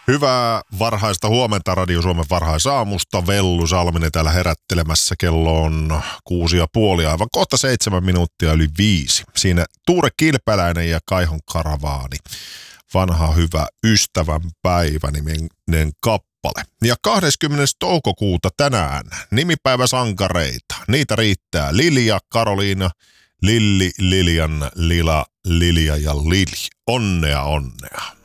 Hyvää varhaista huomenta Radio Suomen varhaisaamusta. Vellu Salminen täällä herättelemässä. Kello on 6:30, aivan kohta 7 minuuttia yli 5. Siinä Tuure Kilpäläinen ja Kaihon Karavaani. Vanha hyvä ystävän päivä niminen kappale. Ja 20. toukokuuta tänään nimipäiväsankareita. Niitä riittää Lilja, Karoliina, Lilli, Lilian, Lila, Lilja ja Lili. Onnea, onnea.